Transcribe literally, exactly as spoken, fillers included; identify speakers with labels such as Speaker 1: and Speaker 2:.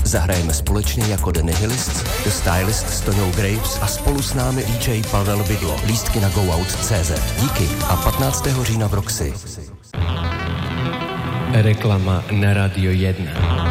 Speaker 1: Zahrajeme společně jako The Nihilists, The Stylists s Toňou Graves a spolu s námi D J Pavel Bydlo. Lístky na goout tečka cé zet. Díky a patnáctého října v Roxy.
Speaker 2: Reklama na Radio jedna.